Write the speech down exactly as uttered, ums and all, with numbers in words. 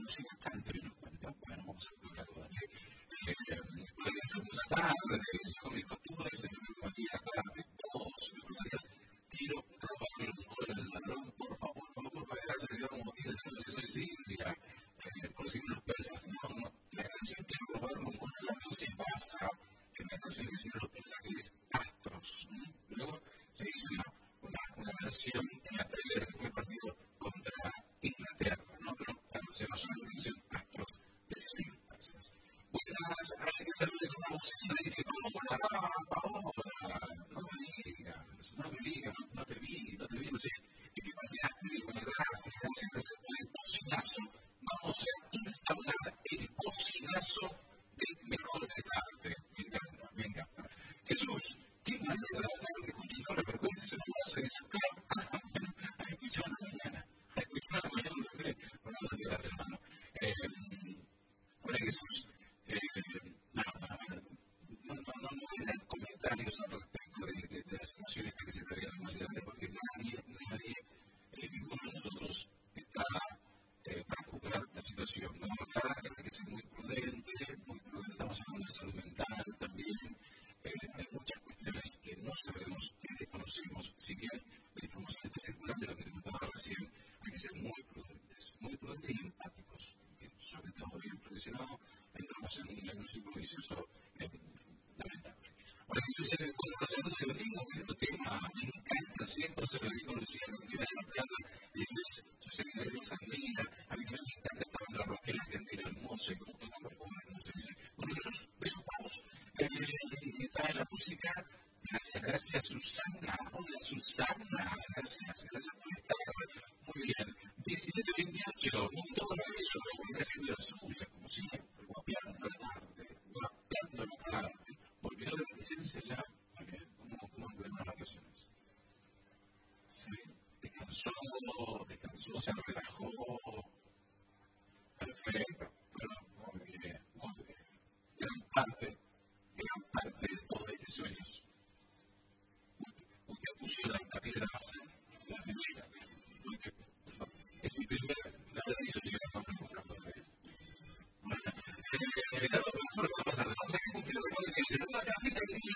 música country nos cuenta, bueno, vamos a escuchar algo de aquí. Por eso esa tarde, yo con mis costumbres, en el día acá, de todos los días, quiero robarle un gol al ladrón, por favor, por favor, por favor, gracias, yo como que yo soy Silvia, por decir los persas, no, no, la canción quiero robarle un gol al ladrón se basa en la canción que hicieron los persas que es Astros. Luego se hizo una, una, una versión en la previa que fue el partido contra Inglaterra, ¿no? Pero cuando se basó en la versión Astros de Silvia Persas. Buenas, hay que saludarle con una bocina y dice, Paola, Paola, no me digas, no me digas, no, no te vi, no te vi, no sé, y que paseaste, bueno, gracias, gracias, gracias por el bocinazo. Vamos a instaurar el bocinazo de mejor de tarde. Me encanta, me encanta. Jesús, qué manera de hacer que escuchen todas las frecuencias en el vaso de su claro. Ah, bueno, a escuchar a la mañana, a escuchar a la mañana, no creo, bueno, no sé, hermano. Hola Jesús, no, no, no, no, no voy a dar comentarios al respecto de, de, de las emociones que se traían más grande, porque nadie, nadie, eh, ninguno de nosotros está eh, para juzgar la situación. ¿No? Acá hay que ser muy prudente, muy prudente, estamos hablando de salud mental también, eh, hay muchas cuestiones que no sabemos, que desconocemos, si bien la información está circulando, lo que te contaba recién, hay que ser muy prudentes, muy prudentes y empáticos, que sobre todo bien presionado, entramos en un, en un ciclo vicioso eh, lamentable. Ahora, Jesús, eh, con razón te lo digo, que este tema me encanta, siempre se lo digo, Lucía, la primera de la plata, y Jesús, su seminario en San Miguel, a mí me encanta esta banda rockera argentina hermosa, y como tocan por favor, hermosa, dice, bueno, Jesús, besos pavos, eh, está en la música, gracias, gracias Susana, hola Susana, gracias, gracias por estar, muy bien, diecisiete veintiocho, un todo maravilloso, voy haciendo la suya, como siempre, guapeando la tarde, guapeando la tarde, volvió de la licencia ya, muy bien, ¿cómo, cómo empezamos las vacaciones? Sí, descansó, descansó, se relajó, perfecto, pero muy bien, muy bien, gran parte, gran parte de todos estos sueños. Usted puso la, la piedra base, la primera, porque es el primer, la verdad que yo sí la compro comprando de él. Bueno, eh, eh, claro, ¿cómo lo va a pasar? Vamos a que usted lo recuerde que se nota la casita que